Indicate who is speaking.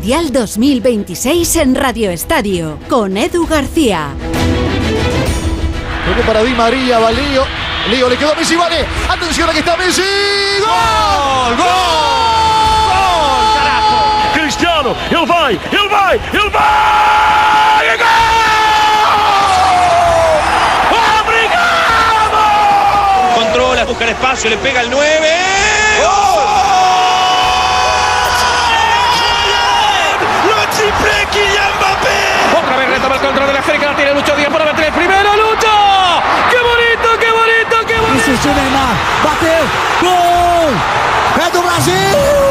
Speaker 1: Mundial 2026 en Radio Estadio, con Edu García.
Speaker 2: Luego para Di María, va Lío. Lío le quedó a Messi, vale. Atención, aquí está Messi. ¡Gol! ¡Gol! ¡Gol!
Speaker 3: ¡Carajo! Cristiano, ele vai! ¡E gol! ¡Obrigado!
Speaker 4: Controla, busca el espacio, le pega el 9.
Speaker 3: ¡Gol! Kylian Mbappé. Otra vez retoma el control de la África, la tiene Lucho Díaz para meter el primero. ¡Lucho! ¡Qué bonito, qué bonito, qué bonito!
Speaker 5: Isso, Neymar, bateu, gol! É do Brasil!